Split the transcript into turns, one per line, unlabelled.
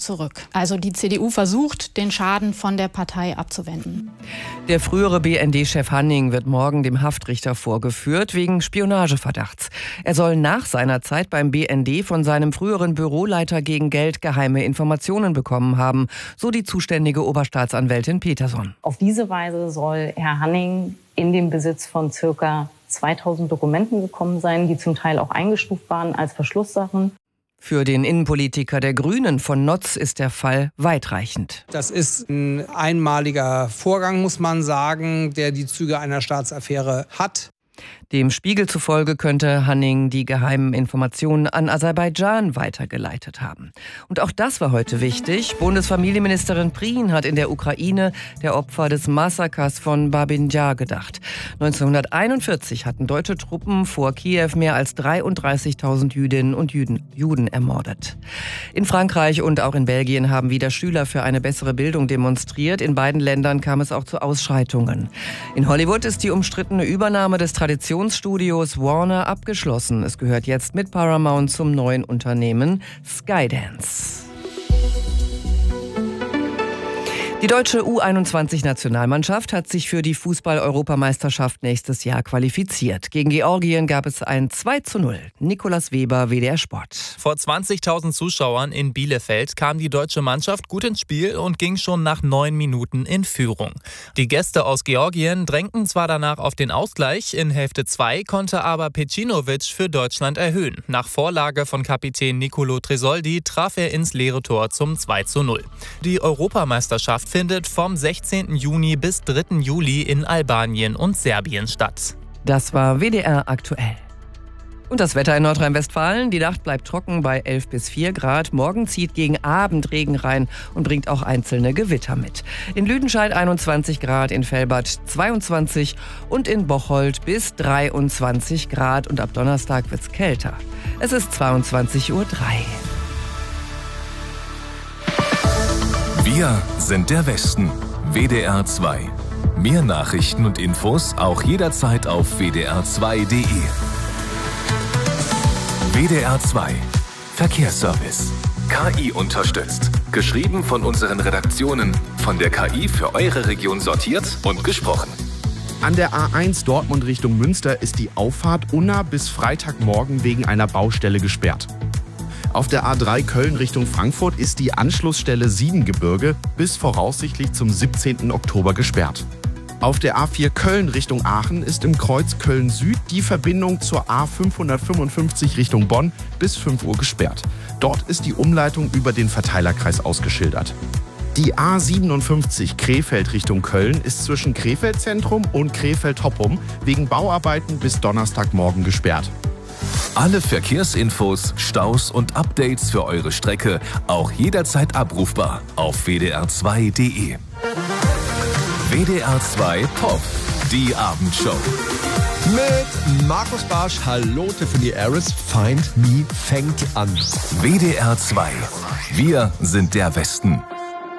zurück. Also die CDU versucht, den Schaden von der Partei abzuwenden.
Der frühere BND-Chef Hanning wird morgen dem Haftrichter vorgeführt wegen Spionageverdachts. Er soll nach seiner Zeit beim BND von seinem früheren Büroleiter gegen Geld geheime Informationen bekommen haben, so die zuständige Oberstaatsanwältin Peterson.
Auf diese Weise soll Herr Hanning in den Besitz von ca. 2000 Dokumenten gekommen sein, die zum Teil auch eingestuft waren als Verschlusssachen.
Für den Innenpolitiker der Grünen von Notz ist der Fall weitreichend.
Das ist ein einmaliger Vorgang, muss man sagen, der die Züge einer Staatsaffäre hat.
Dem Spiegel zufolge könnte Hanning die geheimen Informationen an Aserbaidschan weitergeleitet haben. Und auch das war heute wichtig. Bundesfamilienministerin Prien hat in der Ukraine der Opfer des Massakers von Babin Jar gedacht. 1941 hatten deutsche Truppen vor Kiew mehr als 33.000 Jüdinnen und Juden ermordet. In Frankreich und auch in Belgien haben wieder Schüler für eine bessere Bildung demonstriert. In beiden Ländern kam es auch zu Ausschreitungen. In Hollywood ist die umstrittene Übernahme des Traditionsstudios Warner abgeschlossen. Es gehört jetzt mit Paramount zum neuen Unternehmen Skydance. Die deutsche U21-Nationalmannschaft hat sich für die Fußball-Europameisterschaft nächstes Jahr qualifiziert. Gegen Georgien gab es ein 2:0. Nicolas Weber, WDR Sport.
Vor 20.000 Zuschauern in Bielefeld kam die deutsche Mannschaft gut ins Spiel und ging schon nach 9 Minuten in Führung. Die Gäste aus Georgien drängten zwar danach auf den Ausgleich, in Hälfte 2 konnte aber Pecinovic für Deutschland erhöhen. Nach Vorlage von Kapitän Nicolo Tresoldi traf er ins leere Tor zum 2:0. Die Europameisterschaft findet vom 16. Juni bis 3. Juli in Albanien und Serbien statt.
Das war WDR aktuell. Und das Wetter in Nordrhein-Westfalen. Die Nacht bleibt trocken bei 11 bis 4 Grad. Morgen zieht gegen Abend Regen rein und bringt auch einzelne Gewitter mit. In Lüdenscheid 21 Grad, in Velbert 22 und in Bocholt bis 23 Grad. Und ab Donnerstag wird's kälter. Es ist 22:03 Uhr.
Wir sind der Westen. WDR 2. Mehr Nachrichten und Infos auch jederzeit auf wdr2.de. WDR 2. Verkehrsservice. KI unterstützt. Geschrieben von unseren Redaktionen. Von der KI für eure Region sortiert und gesprochen.
An der A1 Dortmund Richtung Münster ist die Auffahrt Unna bis Freitagmorgen wegen einer Baustelle gesperrt. Auf der A3 Köln Richtung Frankfurt ist die Anschlussstelle Siebengebirge bis voraussichtlich zum 17. Oktober gesperrt. Auf der A4 Köln Richtung Aachen ist im Kreuz Köln Süd die Verbindung zur A555 Richtung Bonn bis 5 Uhr gesperrt. Dort ist die Umleitung über den Verteilerkreis ausgeschildert. Die A57 Krefeld Richtung Köln ist zwischen Krefeld Zentrum und Krefeld Toppum wegen Bauarbeiten bis Donnerstagmorgen gesperrt.
Alle Verkehrsinfos, Staus und Updates für eure Strecke auch jederzeit abrufbar auf wdr2.de. WDR 2 Pop, die Abendshow.
Mit Markus Barsch, hallo Tiffany Harris, Find Me fängt an.
WDR 2, wir sind der Westen.